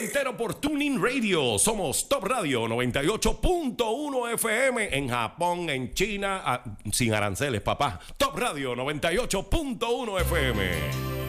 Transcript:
entero por Tuning Radio. Somos Top Radio 98.1 FM en Japón, en China, sin aranceles, papá. Top Radio 98.1 FM.